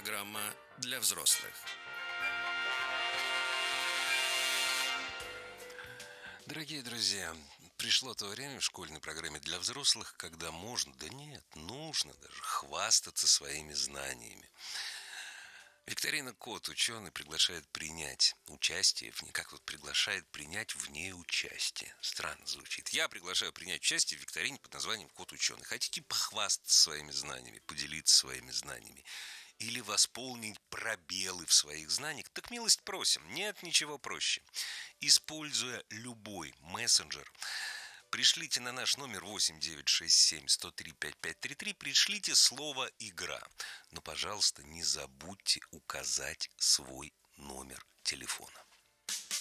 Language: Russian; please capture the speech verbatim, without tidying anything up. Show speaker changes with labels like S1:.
S1: Программа для взрослых.
S2: Дорогие друзья, пришло то время в школьной программе для взрослых, когда можно, да нет, нужно даже хвастаться своими знаниями. Викторина Кот, ученый, приглашает принять участие в ней, как вот приглашает принять в ней участие. Странно звучит. Я приглашаю принять участие в викторине под названием Кот ученый. Хотите похвастаться своими знаниями, поделиться своими знаниями? Или восполнить пробелы в своих знаниях? Так милость просим. Нет ничего проще. Используя любой мессенджер, пришлите на наш номер восемь девятьсот шестьдесят семь сто три пятьдесят пять тридцать три, пришлите слово «Игра». Но, пожалуйста, не забудьте указать свой номер телефона.